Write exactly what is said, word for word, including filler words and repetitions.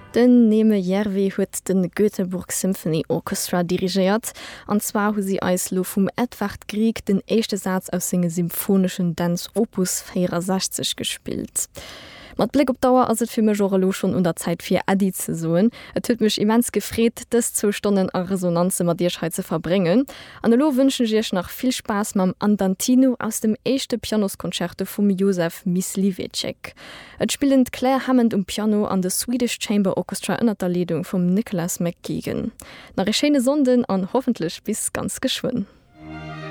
Den Neme Järvi huet den Göteborg Symphony Orchestra dirigiert, an zwar hu sie eis lo vum Edward Grieg den echte Satz aus singe symphonischen Dance Opus sechsundsechzig gespielt. Mat Blick op Dauer as et fir me Jorelo schon unter Zeit fir Adi ze soen. Et huet mech immens gefreet, des zu Stonnen a Resonanze mat Dirschheit ze verbringen. An lo wünschen jech nach viel Spaß mam Andantino aus dem echte Pianoskonzerte vum Josef Myslivecek. Et spielen Claire Hammond um Piano an de Swedish Chamber Orchestra ënner der Leitung vum Nicholas McGeegan. Nach Rechene Sonden an hoffentlich bis ganz geschwun.